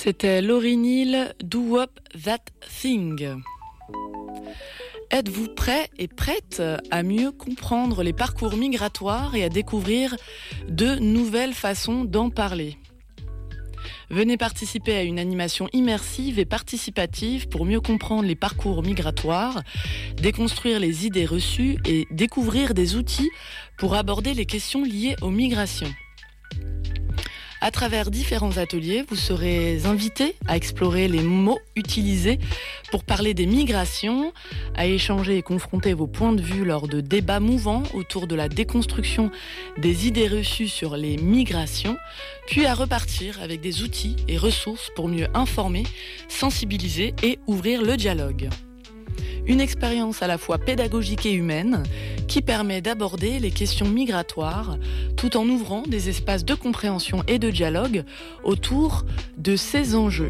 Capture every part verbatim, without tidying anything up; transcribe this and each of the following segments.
C'était Laurie Neal, Do Up That Thing. Êtes-vous prêt et prête à mieux comprendre les parcours migratoires et à découvrir de nouvelles façons d'en parler ? Venez participer à une animation immersive et participative pour mieux comprendre les parcours migratoires, déconstruire les idées reçues et découvrir des outils pour aborder les questions liées aux migrations. À travers différents ateliers, vous serez invités à explorer les mots utilisés pour parler des migrations, à échanger et confronter vos points de vue lors de débats mouvants autour de la déconstruction des idées reçues sur les migrations, puis à repartir avec des outils et ressources pour mieux informer, sensibiliser et ouvrir le dialogue. Une expérience à la fois pédagogique et humaine qui permet d'aborder les questions migratoires tout en ouvrant des espaces de compréhension et de dialogue autour de ces enjeux.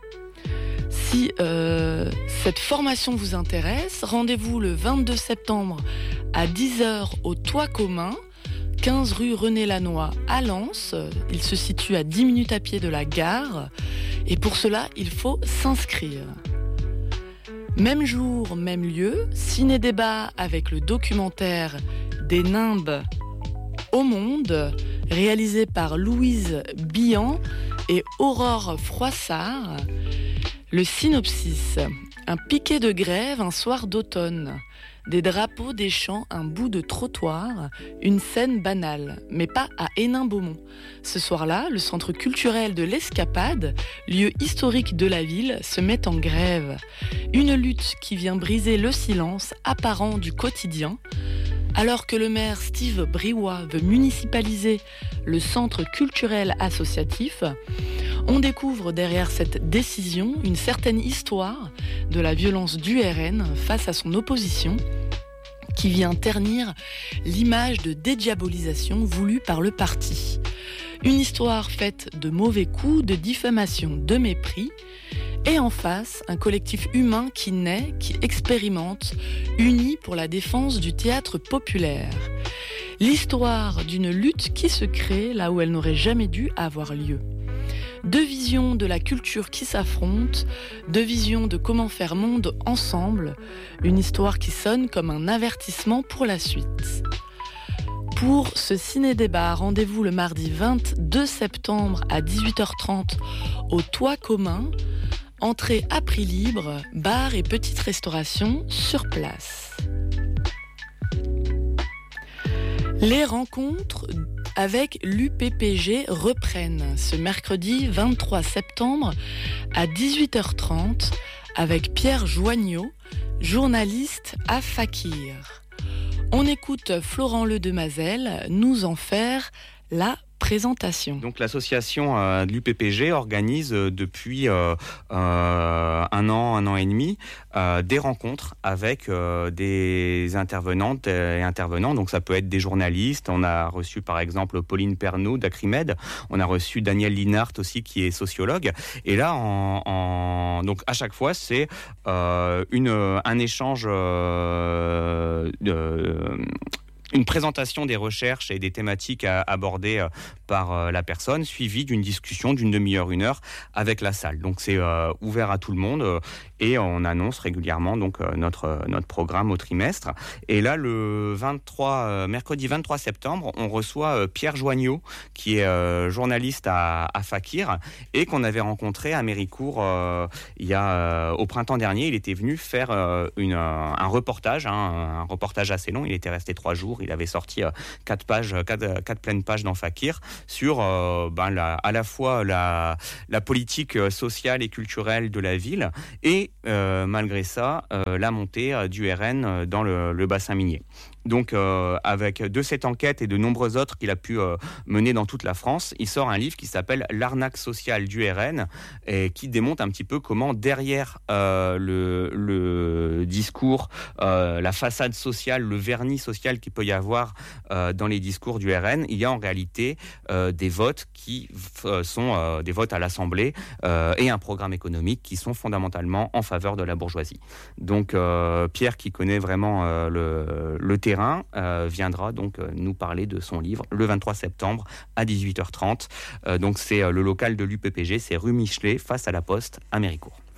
Si euh, cette formation vous intéresse, rendez-vous le vingt-deux septembre à dix heures au Toit Commun, quinze rue René Lannoy à Lens. Il se situe à dix minutes à pied de la gare et pour cela, il faut s'inscrire. Même jour, même lieu, ciné-débat avec le documentaire Des nimbes au monde, réalisé par Louise Billan et Aurore Froissart. Le synopsis, un piquet de grève un soir d'automne. Des drapeaux, des chants, un bout de trottoir, une scène banale, mais pas à Hénin-Beaumont. Ce soir-là, le centre culturel de l'Escapade, lieu historique de la ville, se met en grève. Une lutte qui vient briser le silence apparent du quotidien. Alors que le maire Steve Briouat veut municipaliser le centre culturel associatif, on découvre derrière cette décision une certaine histoire de la violence du R N face à son opposition qui vient ternir l'image de dédiabolisation voulue par le parti. Une histoire faite de mauvais coups, de diffamation, de mépris. Et en face, un collectif humain qui naît, qui expérimente, uni pour la défense du théâtre populaire. L'histoire d'une lutte qui se crée là où elle n'aurait jamais dû avoir lieu. Deux visions de la culture qui s'affrontent, deux visions de comment faire monde ensemble, une histoire qui sonne comme un avertissement pour la suite. Pour ce ciné-débat, rendez-vous le mardi vingt-deux septembre à dix-huit heures trente au Toit Commun. Entrée à prix libre, bar et petite restauration sur place. Les rencontres avec l'U P P G reprennent ce mercredi vingt-trois septembre à dix-huit heures trente avec Pierre Joignot, journaliste à Fakir. On écoute Florent Ledemazel nous en faire la présentation. Donc l'association euh, de l'U P P G organise euh, depuis euh, euh, un an, un an et demi, euh, des rencontres avec euh, des intervenantes et intervenants. Donc ça peut être des journalistes. On a reçu par exemple Pauline Pernaud d'Acrimed. On a reçu Daniel Linhart aussi qui est sociologue. Et là, en, en, donc à chaque fois, c'est euh, une, un échange euh, de une présentation des recherches et des thématiques à aborder euh, par euh, la personne, suivie d'une discussion d'une demi-heure, une heure avec la salle. Donc c'est euh, ouvert à tout le monde euh, et on annonce régulièrement donc euh, notre notre programme au trimestre. Et là, le vingt-trois, euh, mercredi vingt-trois septembre, on reçoit euh, Pierre Joignot, qui est euh, journaliste à, à Fakir et qu'on avait rencontré à Méricourt euh, il y a euh, au printemps dernier. Il était venu faire euh, une, un reportage, hein, un reportage assez long. Il était resté trois jours. Il avait sorti euh, quatre pages, quatre, quatre pleines pages dans Fakir sur euh, ben, la, à la fois la, la politique sociale et culturelle de la ville et euh, malgré ça euh, la montée euh, du R N dans le, le bassin minier. Donc, euh, avec de cette enquête et de nombreuses autres qu'il a pu euh, mener dans toute la France, il sort un livre qui s'appelle « L'arnaque sociale du R N » et qui démontre un petit peu comment derrière euh, le, le discours, euh, la façade sociale, le vernis social qu'il peut y avoir euh, dans les discours du R N, il y a en réalité euh, des votes qui f- sont euh, des votes à l'Assemblée euh, et un programme économique qui sont fondamentalement en faveur de la bourgeoisie. Donc, euh, Pierre, qui connaît vraiment euh, le, le terrain, terrain euh, viendra donc euh, nous parler de son livre le vingt-trois septembre à dix-huit heures trente. Euh, donc c'est euh, le local de l'U P P G, c'est rue Michelet, face à la Poste, à Méricourt.